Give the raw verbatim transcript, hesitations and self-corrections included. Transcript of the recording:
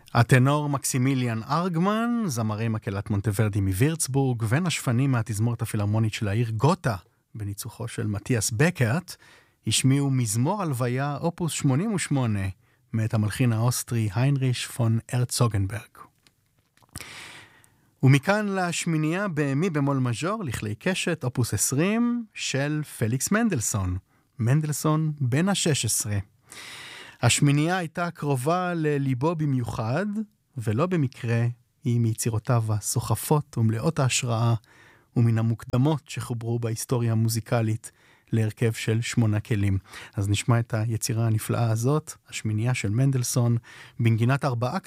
הטנור מקסימיליאן ארגמן, זמרי מקהלת מונטוורדי מווירצבורג, ונשפנים מהתזמורת הפילהרמונית של העיר גוטה, בניצוחו של מתיאס בקרט, השמיעו מזמור הלוויה אופוס שמונים ושמונה, מאת המלחין האוסטרי היינריש פון הרצוגנברג. ומכאן לשמינייה במי במול מז'ור, לכלי קשת, אופוס עשרים, של פליקס מנדלסון. מנדלסון בן ה-שש עשרה. השמינייה הייתה קרובה לליבו במיוחד, ולא במקרה היא מיצירותיו הסוחפות ומלאות ההשראה, ומן המוקדמות שחוברו בהיסטוריה המוזיקלית להרכב של שמונה כלים. אז נשמע את היצירה הנפלאה הזאת, השמינייה של מנדלסון, בנגינת ארבעה